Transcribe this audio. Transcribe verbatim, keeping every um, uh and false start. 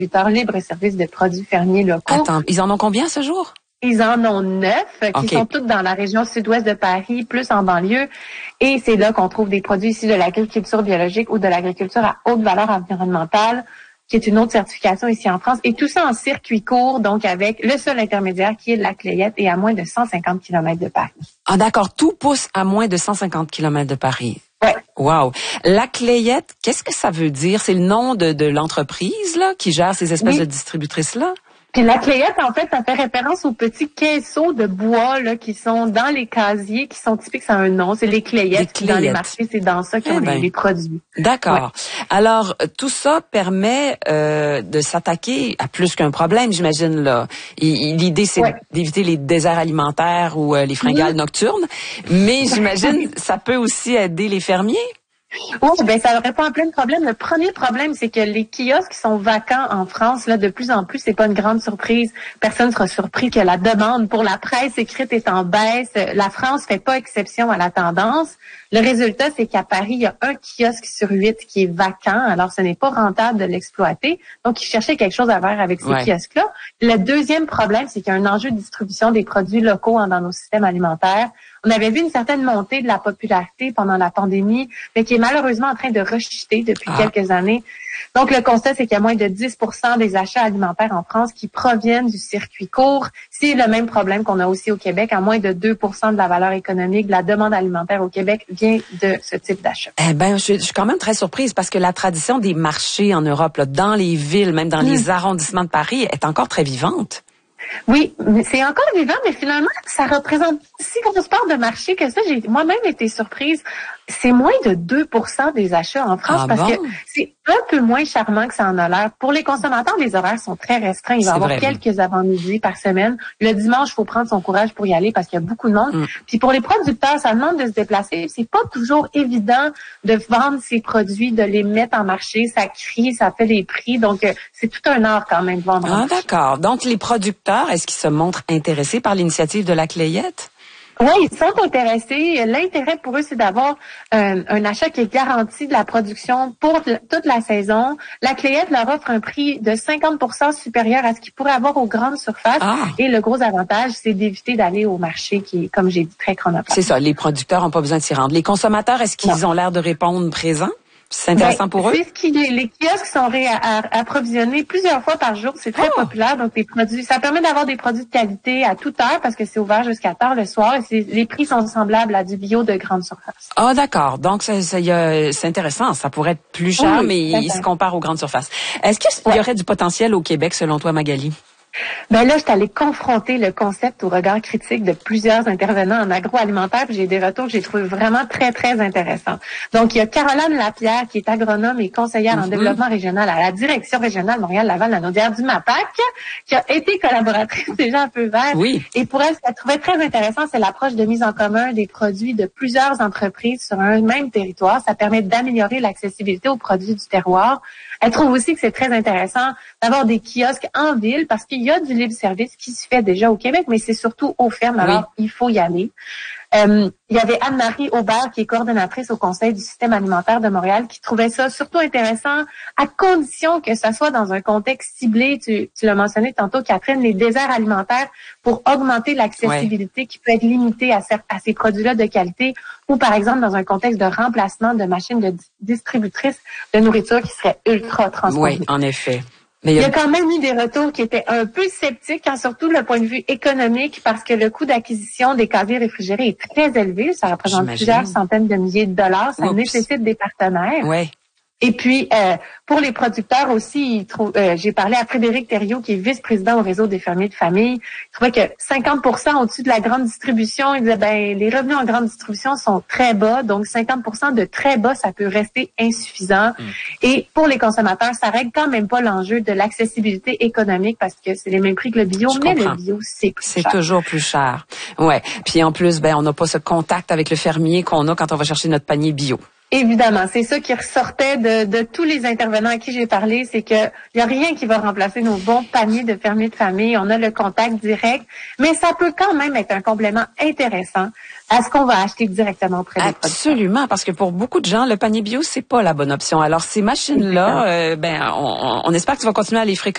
distributeurs libre-service de produits fermiers locaux. Attends, ils en ont combien ce jour? Ils en ont neuf, qui okay. sont toutes dans la région sud-ouest de Paris, plus en banlieue. Et c'est là qu'on trouve des produits issus de l'agriculture biologique ou de l'agriculture à haute valeur environnementale, qui est une autre certification ici en France. Et tout ça en circuit court, donc avec le seul intermédiaire qui est la Clayette et à moins de cent cinquante kilomètres de Paris. Ah d'accord, tout pousse à moins de cent cinquante kilomètres de Paris. Ouais. Wow. La Clayette, qu'est-ce que ça veut dire? C'est le nom de, de l'entreprise là qui gère ces espèces oui. de distributrices-là? Puis la Clayette, en fait, ça fait référence aux petits caisseaux de bois là qui sont dans les casiers, qui sont typiques, ça a un nom, c'est les Clayettes. Clayette. Dans les marchés, c'est dans ça qu'on eh ben. les, les produits. D'accord. Ouais. Alors, tout ça permet euh, de s'attaquer à plus qu'un problème, j'imagine, là. Et, et l'idée, c'est ouais. d'éviter les déserts alimentaires ou euh, les fringales mmh. nocturnes, mais j'imagine ça peut aussi aider les fermiers. Oui, ben ça répond à plein de problèmes. Le premier problème, c'est que les kiosques sont vacants en France, là, de plus en plus. C'est pas une grande surprise. Personne ne sera surpris que la demande pour la presse écrite est en baisse. La France fait pas exception à la tendance. Le résultat, c'est qu'à Paris, il y a un kiosque sur huit qui est vacant. Alors, ce n'est pas rentable de l'exploiter. Donc, ils cherchaient quelque chose à faire avec ces ouais. kiosques-là. Le deuxième problème, c'est qu'il y a un enjeu de distribution des produits locaux dans nos systèmes alimentaires. On avait vu une certaine montée de la popularité pendant la pandémie, mais qui est malheureusement en train de rechuter depuis ah. quelques années. Donc, le constat, c'est qu'il y a moins de dix pour cent des achats alimentaires en France qui proviennent du circuit court. C'est le même problème qu'on a aussi au Québec. À moins de deux pour cent de la valeur économique de la demande alimentaire au Québec vient de ce type d'achat. Eh ben, je, je suis quand même très surprise parce que la tradition des marchés en Europe, là, dans les villes, même dans mmh. les arrondissements de Paris, est encore très vivante. Oui, c'est encore vivant, mais finalement, ça représente si grosse part de marché que ça. J'ai moi-même été surprise. C'est moins de deux pour cent des achats en France ah parce bon? que c'est un peu moins charmant que ça en a l'air. Pour les consommateurs, les horaires sont très restreints. Il va y avoir vrai. quelques avant-midi par semaine. Le dimanche, il faut prendre son courage pour y aller parce qu'il y a beaucoup de monde. Mm. Puis pour les producteurs, ça demande de se déplacer. C'est pas toujours évident de vendre ces produits, de les mettre en marché. Ça crie, ça fait les prix. Donc, euh, c'est tout un art quand même de vendre. Ah, d'accord. Donc, les producteurs, est-ce qu'ils se montrent intéressés par l'initiative de la Clayette? Oui, ils sont intéressés. L'intérêt pour eux, c'est d'avoir euh, un achat qui est garanti de la production pour l- toute la saison. La Clayette leur offre un prix de cinquante pour cent supérieur à ce qu'ils pourraient avoir aux grandes surfaces. Ah. Et le gros avantage, c'est d'éviter d'aller au marché qui est, comme j'ai dit, très chronophage. C'est ça, les producteurs n'ont pas besoin de s'y rendre. Les consommateurs, est-ce qu'ils non. ont l'air de répondre présents? C'est intéressant ben, pour eux? C'est ce qui les kiosques sont réapprovisionnés plusieurs fois par jour. C'est très oh. populaire. Donc, les produits, ça permet d'avoir des produits de qualité à toute heure parce que c'est ouvert jusqu'à tard le soir et c'est, les prix sont semblables à du bio de grande surface. Ah, d'accord. Donc, ça, ça, y a, c'est intéressant. Ça pourrait être plus cher, oui, mais il se compare aux grandes surfaces. Est-ce qu'il ouais. y aurait du potentiel au Québec, selon toi, Magali? Ben là, je suis allée confronter le concept au regard critique de plusieurs intervenants en agroalimentaire, puis j'ai des retours que j'ai trouvé vraiment très, très intéressants. Donc, il y a Caroline Lapierre, qui est agronome et conseillère mm-hmm. en développement régional à la direction régionale Montréal-Laval-Lanaudière du MAPAC, qui a été collaboratrice déjà un peu vert. Oui. Et pour elle, ce qu'elle trouvait très intéressant, c'est l'approche de mise en commun des produits de plusieurs entreprises sur un même territoire. Ça permet d'améliorer l'accessibilité aux produits du terroir. Elle trouve aussi que c'est très intéressant d'avoir des kiosques en ville parce qu'il y a du libre-service qui se fait déjà au Québec, mais c'est surtout aux fermes, oui. alors il faut y aller. Euh, il y avait Anne-Marie Aubert, qui est coordonnatrice au Conseil du système alimentaire de Montréal, qui trouvait ça surtout intéressant, à condition que ça soit dans un contexte ciblé. Tu, tu l'as mentionné tantôt, Catherine, les déserts alimentaires pour augmenter l'accessibilité ouais. qui peut être limitée à, à ces produits-là de qualité, ou par exemple dans un contexte de remplacement de machines de distributrices de nourriture qui seraient ultra transformées. Oui, en effet. Mais il, y a... il y a quand même eu des retours qui étaient un peu sceptiques, hein, surtout le point de vue économique, parce que le coût d'acquisition des casiers réfrigérés est très élevé. Ça représente J'imagine. plusieurs centaines de milliers de dollars. Ça Oups. nécessite des partenaires. Ouais. Et puis, euh, pour les producteurs aussi, ils trouvent, euh, j'ai parlé à Frédéric Thériault, qui est vice-président au réseau des fermiers de famille. Il trouvait que cinquante pour cent au-dessus de la grande distribution, il disait, ben, les revenus en grande distribution sont très bas. Donc, cinquante pour cent de très bas, ça peut rester insuffisant. Mmh. Et pour les consommateurs, ça règle quand même pas l'enjeu de l'accessibilité économique parce que c'est les mêmes prix que le bio, Je mais comprends. le bio, c'est plus C'est cher. toujours plus cher. Ouais. Puis en plus, ben, on n'a pas ce contact avec le fermier qu'on a quand on va chercher notre panier bio. Évidemment, c'est ça qui ressortait de, de tous les intervenants à qui j'ai parlé, c'est que il y a rien qui va remplacer nos bons paniers de fermiers de famille. On a le contact direct, mais ça peut quand même être un complément intéressant à ce qu'on va acheter directement auprès des producteurs. Absolument, parce que pour beaucoup de gens, le panier bio, c'est pas la bonne option. Alors ces machines-là, euh, ben, on, on espère que tu vas continuer à les fréquenter.